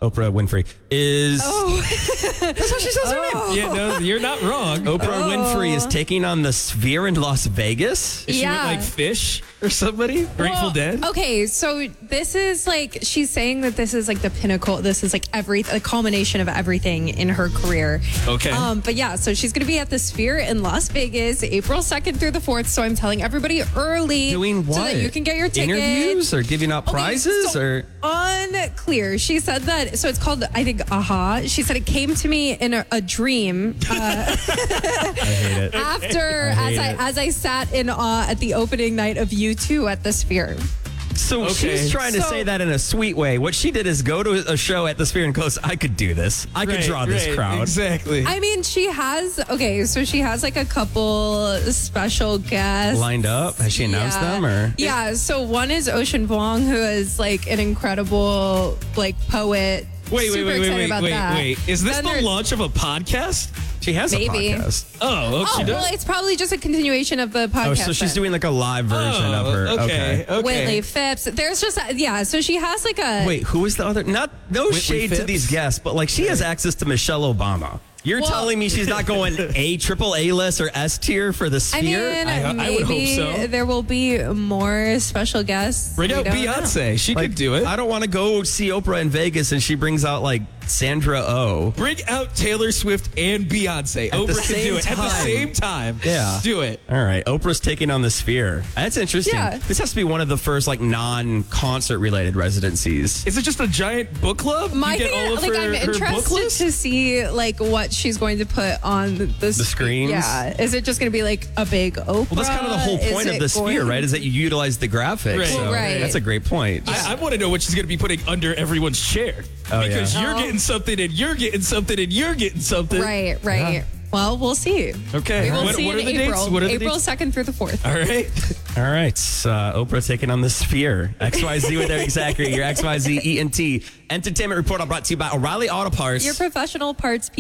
Oprah Winfrey, is... Oh. That's what she says her name. Yeah, no, you're not wrong. Oprah Winfrey is taking on the Sphere in Las Vegas. Is she with, like, Fish or somebody? Grateful Dead? Okay, so this is like, she's saying that this is like the pinnacle. This is like the culmination of everything in her career. Okay. But yeah, so she's going to be at the Sphere in Las Vegas, April 2nd through the 4th. So I'm telling everybody early. Doing what? So that you can get your ticket. Interviews or giving out prizes or... Unclear. She said that, so it's called, I think, AHA. She said it came to me in a dream. I hate it. As I sat in awe at the opening night of U2 at the Sphere. So she's trying to say that in a sweet way. What she did is go to a show at the Sphere and goes, I could do this. I could draw this crowd. Exactly. I mean, she has like a couple special guests lined up. Has she announced them or? Yeah. So one is Ocean Vuong, who is like an incredible like poet. Wait. Is this the Then launch of a podcast? She has a podcast. Oh, she does? Well, it's probably just a continuation of the podcast. Oh, so she's doing like a live version of her. Okay. Whitley Phipps. There's just, so she has like a... Wait, who is the other? No Whitley shade to Phipps? these guests, but like she has access to Michelle Obama. You're telling me she's not going triple A list or S tier for the Sphere? I mean, I would hope so. There will be more special guests. Bring out Beyonce. She could do it. I don't want to go see Oprah in Vegas and she brings out like Sandra Oh. Bring out Taylor Swift and Beyonce. Oprah can do it at the same time. Yeah. Do it. All right. Oprah's taking on the Sphere. That's interesting. Yeah. This has to be one of the first like non-concert related residencies. Is it just a giant book club? My You get thing, all of like, her, I'm her book interested list? to see like what she's going to put on the screens? Yeah, is it just going to be like a big Oprah? Well, that's kind of the whole point of the Sphere, right? Is that you utilize the graphics. Right. So Right. That's a great point. I want to know what she's going to be putting under everyone's chair. Because you're getting something and you're getting something and you're getting something. Right. Yeah. Well, we'll see. Okay. We will What see are in the April. dates? What are the April dates? 2nd through the 4th. All right. All right. Oprah taking on the Sphere. XYZ with Eric Zachary, your XYZ ENT Entertainment Report brought to you by O'Reilly Auto Parts. Your professional parts